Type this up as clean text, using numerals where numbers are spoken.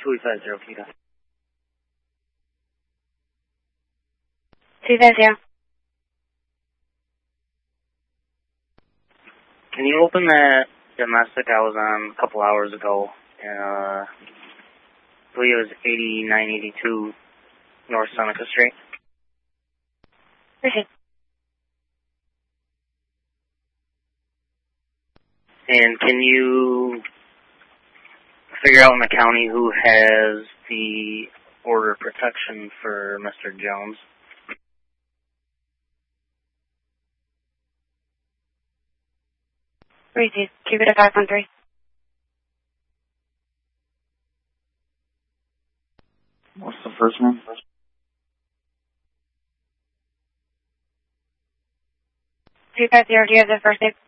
250, Kita. 250. Can you open that domestic I was on a couple hours ago? I believe it was 8982 North Seneca Street. Appreciate it. And can you figure out in the county who has the order of protection for Mr. Jones? Receive. Keep it at 513. What's the first name? 250, do you have the first name?